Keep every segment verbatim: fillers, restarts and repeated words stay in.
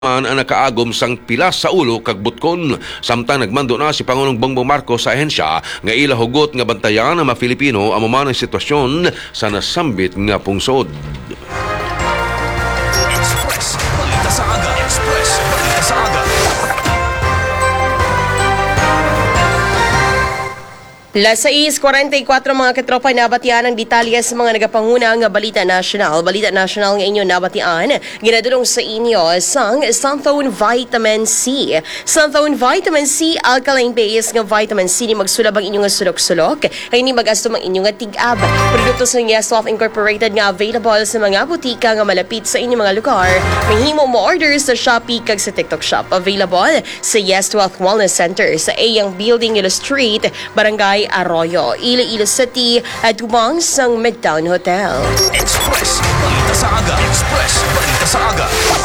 ang nakaagom sang pilas sa ulo kag butkon. Samtang nagmando na si Pangulong Bongbong Marcos sa ahensya nga ila hugot nga bantayan ng mga Filipino ang mamanang sitwasyon sa nasambit nga pungsod. Express Balita sa Aga. Express Balita sa Aga. Las sais kuwarenta-y-kwatro mga katropa, nabatian ang detalye sa mga nagapanguna nga Balita National. Balita National nga inyo nabatian, ginadulong sa inyo sang Santhone Vitamin C. Santhone Vitamin C, alkaline base nga vitamin C ni magsulab ang inyong sulok-sulok, kay ni mag-astom ang inyong tig-ab. Produkto sa Yeswaf Incorporated nga available sa mga butika nga malapit sa inyong mga lugar. Mahimo mo order sa Shopee kag sa TikTok Shop. Available sa Yeswaf Wellness Center sa Ayang Building, Ilo Street, Barangay Arroyo, Iloilo City at tumang sang Midtown Hotel. Express Balita sa Aga. Express Balita sa Aga.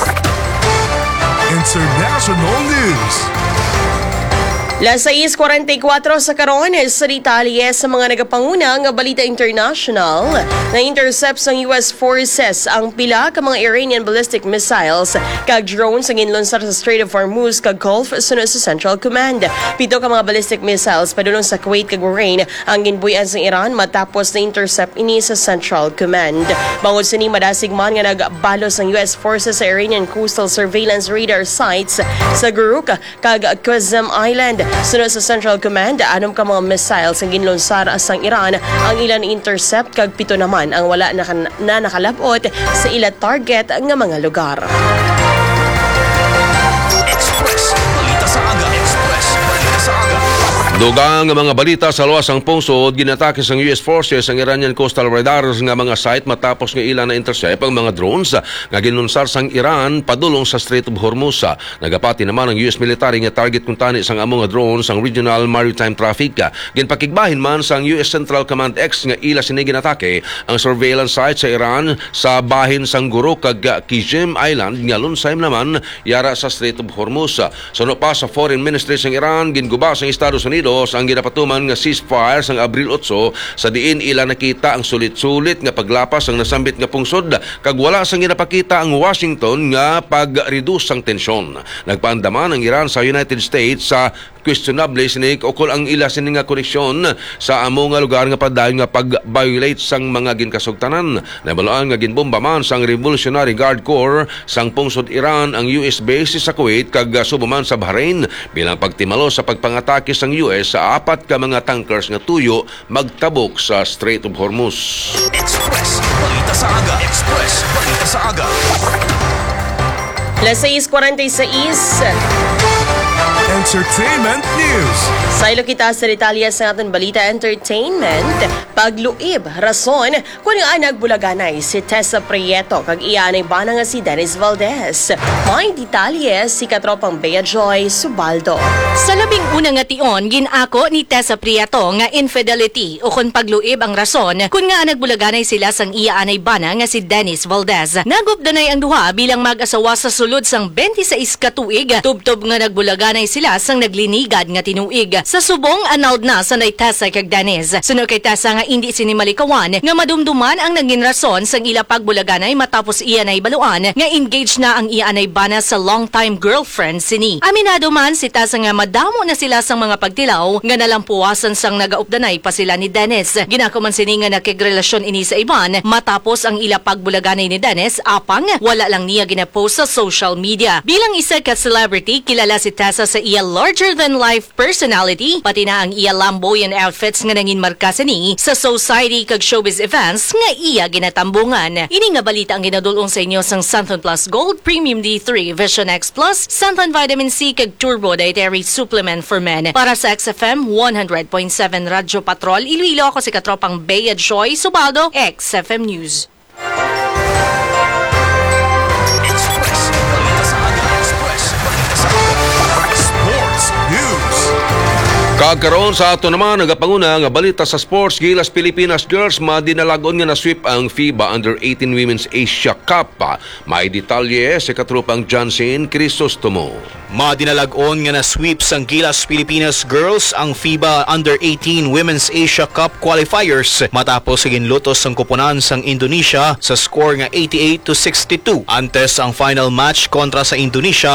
International News. Las sais kuwarenta-y-kwatro sa karon sa detalye sa mga nagapanguna nga Balita International. Na-intercept sang U S forces ang pila ka mga Iranian ballistic missiles kag drones ang inlunsar sa Strait of Hormuz kag Gulf sunod sa Central Command. Pito ka mga ballistic missiles padulong sa Kuwait kag Bahrain ang ginbuyan sa Iran matapos na-intercept ini sa Central Command. Bangod sa ni madasig man nga nagbalos ang U S forces sa Iranian coastal surveillance radar sites sa Guruk kag Qasem Island. Sunod sa Central Command, anom ka mga missiles ang ginlunsar sang Iran ang ilan intercept kag pito naman ang wala na, na nakalabot sa ila target nga mga lugar. Express Balita sa Aga. Express Balita sa Aga. Dugang nga mga balita sa luwas ang pungsod, ginatake sang U S forces ang Iranian coastal radars nga mga site matapos nga ila na intercept ang mga drones nga ginunsar sang Iran padulong sa Strait of Hormuz. Nagapati naman ang U S military nga target kung tani sang among nga drones ang regional maritime traffic. Ginpakigbahin man sang U S Central Command X nga ila sini ginatake ang surveillance site sa Iran sa bahin sang Guruk kag Qasem Island nga lunsay naman yara sa Strait of Hormuz. Suno pa sa Foreign Ministry sang Iran, ginguba sang Estados Unidos ang ginapatuman nga ceasefire sang Abril eight sa diin ila nakita ang sulit-sulit nga paglapas ang nasambit nga pungsod kag wala sang ginapakita ang Washington nga pag-reduce sang tensyon. Nagpaandaman ang Iran sa United States sa questionable sinig ukol ang ila sini nga koneksyon sa amo nga lugar nga padayon nga pag-violate sang mga ginkasugtanan. Nabalaan nga ginbomba man sang Revolutionary Guard Corps sang pungsod Iran ang U S base sa Kuwait kag subuman sa Bahrain bilang pagtimalo sa pagpangatake sang U S sa apat ka mga tankers nga tuyo magtabok sa Strait of Hormuz. Express Balita sa Aga. Express Balita sa Aga. Las sais kuwarenta-y-sais. Entertainment News. Sa ilo kita sa detalye sa ating Balita Entertainment, pagluib, rason, kung nga nagbulaganay si Tessa Prieto kag iyanay bana nga si Dennis Valdez. May detalye si katropang Bea Joy Subaldo. Sa labing una nga tion, ginako ni Tessa Prieto nga infidelity o kung pagluib ang rason kung nga nagbulaganay sila sang iyaanay bana nga si Dennis Valdez. Nagupdanay ang duha bilang mag-asawa sa sulod sang twenty-six ka tuig, tubtob nga nagbulaganay sila sang naglinigad nga tinuig. Sa subong annulled na sa nay Tessa kag Dennis. Sunod kay Tessa nga hindi sinimalikawan nga madumduman ang naging rason sang ila pagbulaganay matapos iya nay baluan nga engaged na ang iya nay bana sa long-time girlfriend sini. Aminado man si Tessa nga madamo na sila sang mga pagtilaw nga nalampuasan sang nagaupdanay pa sila ni Dennis. Ginako man sini nga nakigrelasyon ini sa iban matapos ang ila pagbulaganay ni Dennis apang wala lang niya ginapost sa social media. Bilang isa ka celebrity, kilala si Tessa sa iya larger-than-life personality, pati na ang iya lamboyant outfits nga nangin marka ni sa society kag showbiz events nga iya ginatambungan. Ini nga balita ang ginadulong sa inyo sang Santhon Plus Gold, Premium D three, Vision X Plus, Santhon Vitamin C kag Turbo Dietary Supplement for Men. Para sa X F M one hundred point seven Radyo Patrol, Iloilo, ako si katropang Bea Joy Subaldo, X F M News. Kagkaroon sa ato naman nagapanguna nga balita sa sports, Gilas Pilipinas Girls madinalagon nga na sweep ang FIBA Under eighteen Women's Asia Cup. May detalye si katrupang Johnson Crisostomo. Madinalagon nga na sweeps ang Gilas Pilipinas Girls ang FIBA Under eighteen Women's Asia Cup qualifiers matapos ginlutos ang koponan sang Indonesia sa score nga eighty-eight to sixty-two. Antes ang final match kontra sa Indonesia